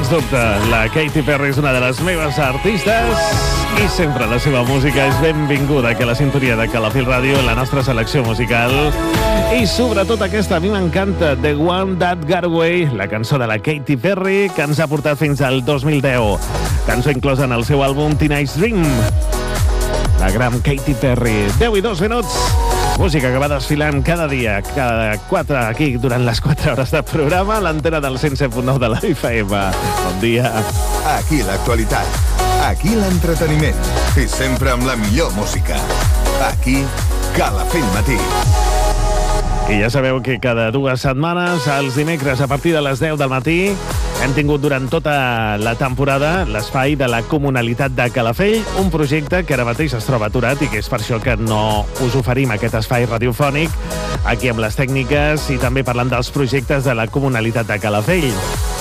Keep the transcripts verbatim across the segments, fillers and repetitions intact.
sens dubte. La Katy Perry és una de les meves artistes i sempre la seva música és benvinguda aquí a la sintonia de Calafell Ràdio, la nostra selecció musical. I sobretot aquesta, a mi m'encanta, The One That Got Away, la cançó de la Katy Perry, que ens ha portat fins al dos mil deu. Cançó inclosa en el seu àlbum Teenage Dream. La gran Katy Perry. deu i dos minuts. Música que va desfilant cada dia, cada quatre, aquí, durant les quatre hores de programa, a l'antena del cent set punt nou de la F M. Bon dia. Aquí l'actualitat, aquí l'entreteniment, i sempre amb la millor música. Aquí, Calafell Matí. I ja sabeu que cada dues setmanes, els dimecres a partir de les deu del matí, hem tingut durant tota la temporada l'espai de la Comunalitat de Calafell, un projecte que ara mateix es troba aturat i que és per això que no us oferim aquest espai radiofònic aquí amb les tècniques i també parlant dels projectes de la Comunalitat de Calafell.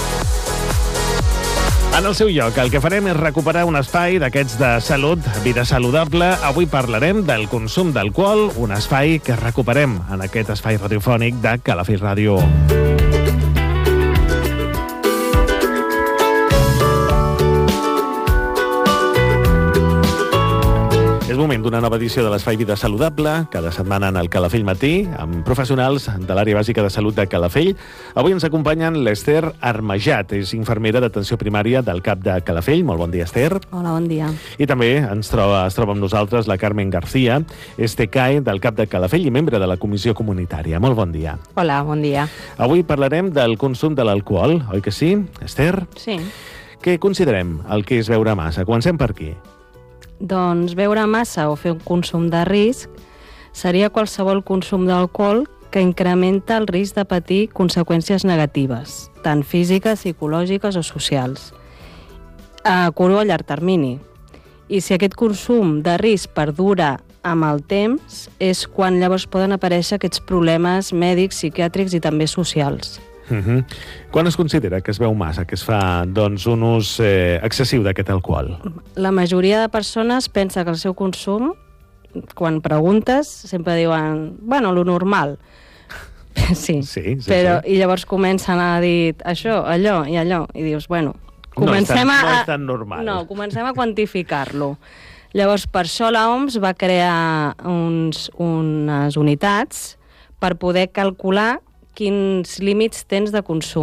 En el seu lloc, el que farem és recuperar un espai d'aquests de salut, vida saludable. Avui parlarem del consum d'alcohol, un espai que recuperem en aquest espai radiofònic de Calafell Ràdio. És moment d'una nova edició de l'Espai Vida Saludable, cada setmana en el Calafell Matí, amb professionals de l'àrea bàsica de salut de Calafell. Avui ens acompanyen l'Ester Armajat, és infermera d'atenció primària del CAP de Calafell. Molt bon dia, Ester. Hola, bon dia. I també ens troba, es troba amb nosaltres la Carmen García, és T C A E del CAP de Calafell i membre de la Comissió Comunitària. Molt bon dia. Hola, bon dia. Avui parlarem del consum de l'alcohol, oi que sí, Ester? Sí. Què considerem el que és beure massa? Comencem per aquí. Doncs beure massa o fer un consum de risc seria qualsevol consum d'alcohol que incrementa el risc de patir conseqüències negatives, tant físiques, psicològiques o socials, a curt o a llarg termini. I si aquest consum de risc perdura amb el temps, és quan llavors poden aparèixer aquests problemes mèdics, psiquiàtrics i també socials. Uh-huh. Quan es considera que es beu massa, que es fa doncs, un ús eh, excessiu d'aquest alcohol? La majoria de persones pensa que el seu consum, quan preguntes, sempre diuen, bueno, lo normal. Sí, sí, sí, però, sí. I llavors comencen a dir això, allò i allò, i dius, bueno, comencem no és tan, a... no és tan normal. No, comencem a quantificar-lo. Llavors, per això l'O M S va crear uns, unes unitats per poder calcular quins límits tens de consum.